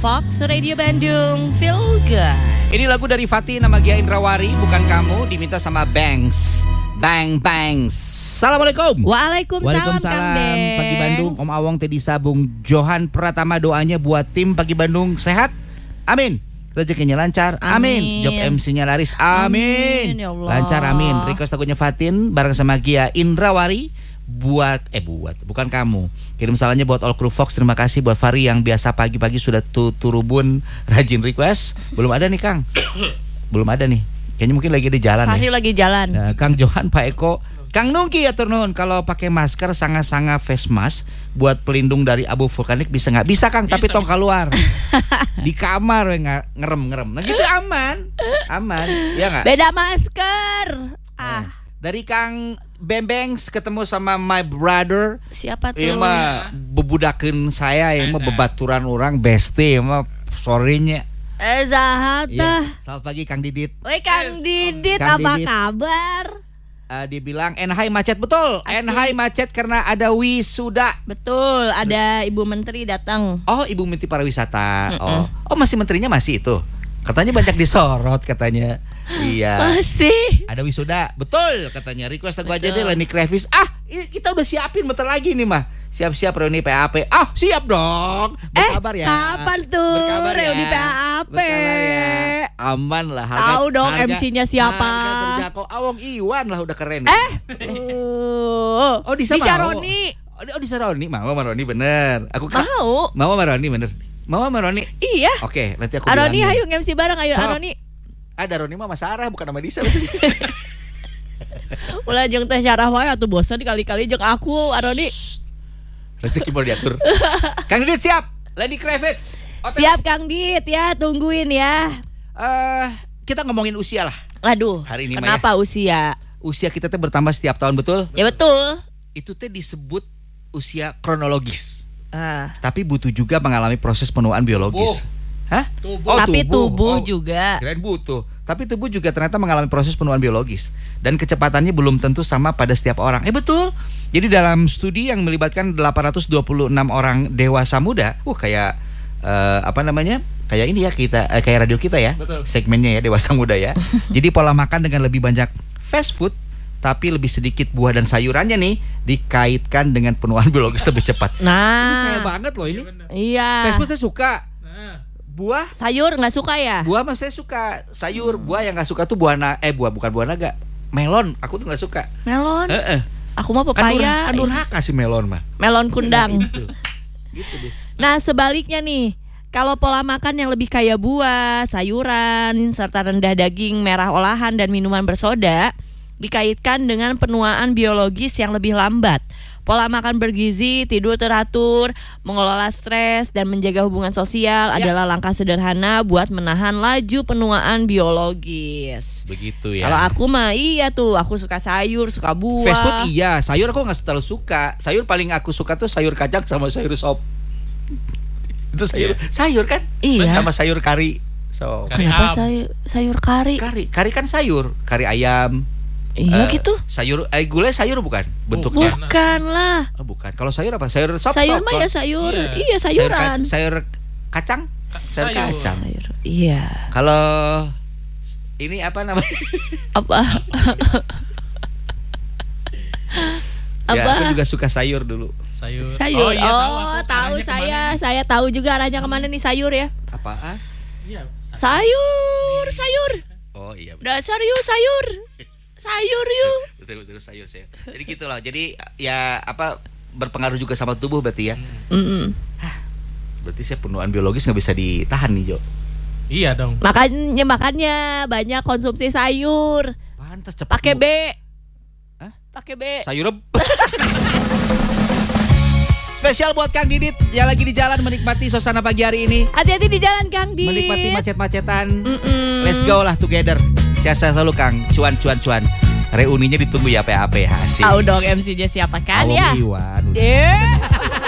Fox Radio Bandung, Feel Good. Ini lagu dari Fatih, nama Gia Indrawari, Bukan Kamu, diminta sama Bangs. Bangs. Assalamualaikum. Waalaikumsalam Kang Bangs. Pagi Bandung, Om Awong, Teddy Sabung, Johan Pratama, doanya buat tim Pagi Bandung sehat. Amin. Rezekinya lancar, amin. Job MC-nya laris, amin. Ya Allah. Lancar, amin. Request lagunya Fatin bareng sama Gia Indrawari, bukan kamu. Kirim salahnya buat all crew Fox. Terima kasih buat Fari yang biasa pagi-pagi sudah turubun rajin request. Belum ada nih Kang. Belum ada nih. Kayaknya mungkin lagi di jalan. Fari lagi jalan. Nah, Kang Johan, Pak Eko, Kang Nungki ya turun. Kalau pakai masker sanga-sanga face mask buat pelindung dari abu vulkanik bisa nggak? Bisa Kang, tapi tong keluar. Di kamar ngerem. Nah gitu aman. Ya nggak? Beda masker. Dari Kang Bembengs ketemu sama my brother. Siapa tuh? Iya mah bebudakeun saya, yang mah bebaturan orang bestie, mah sorenya. Zahat. Selamat pagi Kang Didit. Woi Kang Didit, Kang apa Didit. kabar? Dia bilang NHI macet, betul. NHI macet karena ada wisuda. Betul, ada Ibu Menteri datang. Oh, Ibu Menteri Pariwisata. Oh masih menterinya masih itu. Katanya banyak disorot katanya. Iya. Masih. Ada wisuda, betul katanya. Request lagu aja deh Lenny Kravitz. Kita udah siapin bentar lagi nih mah. Siap-siap reuni PAP. Siap dong. Berkabar ya. Kapan tuh Berkabar ya. reuni PAP? Berkabar ya. Aman lah. Tahu dong MC-nya siapa? Harga terjangkau. Awong Iwan lah udah keren. Oh di Saroni. Di Saroni. Mau Maroni bener. Mau Maroni bener. Mau Maroni. Iya. Oke, nanti aku Aroni bilangin. ayo MC bareng ayo Aroni. Ada Roni mah Mas Sarah bukan nama Disa. Ulah jeung teh Sarah wae atuh bosan kali-kali jeung aku Aroni. Rezeki mau diatur. Kang Didit siap. Lenny Kravitz. Siap Kang Dit ya, tungguin ya. Kita ngomongin usia lah. Aduh. Hari ini kenapa usia? Usia kita teh bertambah setiap tahun, betul? Ya betul. Itu teh disebut usia kronologis. Tapi butuh juga mengalami proses penuaan biologis. Hah? Tapi tubuh juga. Kirain butuh. Tapi tubuh juga ternyata mengalami proses penuaan biologis. Dan kecepatannya belum tentu sama pada setiap orang. Betul. Jadi dalam studi yang melibatkan 826 orang dewasa muda, kayak kayak ini ya kita, kayak radio kita ya. Betul. Segmennya ya dewasa muda ya. Jadi pola makan dengan lebih banyak fast food tapi lebih sedikit buah dan sayurannya nih dikaitkan dengan penuaan biologis lebih cepat. Ini saya banget loh ini. Iya. Fast food saya suka. Buah, sayur nggak suka ya? Buah mah saya suka. Sayur, buah yang nggak suka tuh buah bukan buah naga. Melon, aku tuh nggak suka. Melon? Aku mah pepaya. Kan durhaka sih melon mah. Melon kundang. Gitu, Nah sebaliknya nih, kalau pola makan yang lebih kaya buah, sayuran, serta rendah daging merah olahan dan minuman bersoda dikaitkan dengan penuaan biologis yang lebih lambat. Pola makan bergizi, tidur teratur, mengelola stres, dan menjaga hubungan sosial adalah langkah sederhana buat menahan laju penuaan biologis. Begitu ya. Kalau aku mah iya tuh, aku suka sayur, suka buah. Fast food iya, sayur aku nggak terlalu suka. Sayur paling aku suka tuh sayur kacang sama sayur sop. Itu sayur kan? Iya. Sama sayur kari. Kenapa sayur kari? Kari kan sayur, kari ayam. Iya gitu. Sayur gulai sayur bukan bentuknya? Bukan lah. Bukan. Kalau sayur apa? Sayur sop. Sayur mah ya sayur. Iya sayuran. Sayur kacang? Sayur kacang. Iya. Kalau ini apa namanya? Apa? Aku juga suka sayur dulu. Sayur. Oh, iya, tahu saya. Saya tahu juga arahnya kemana nih sayur ya. Apaan? Iya. Sayur. Oh iya. Dasar yuk sayur. Sayur yuk. Betul sayur saya. Jadi gitulah. Jadi ya berpengaruh juga sama tubuh berarti ya. Berarti saya penuaan biologis nggak bisa ditahan nih Jo. Iya dong. Makanya banyak konsumsi sayur. Pantas cepat. Pakai B. Pakai B. Sayur. Spesial buat Kang Didit yang lagi di jalan menikmati suasana pagi hari ini. Hati-hati di jalan Kang Didit. Menikmati macet-macetan. Let's go lah together. Siasa selalu Kang. Cuan. Reuninya ditunggu ya PAP. Hasil. Tahu dong MC-nya siapa kan ya? Iwan. Yeah.